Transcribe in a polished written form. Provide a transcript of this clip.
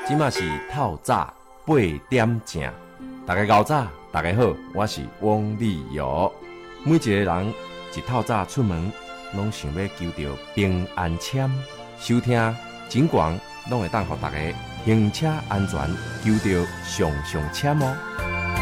即马是透早8点正，大家熬早，大家好，我是汪立尧。每一个人一透早出门，拢想要求着平安签，收听警广拢会当互大家行车安全求着上上签哦。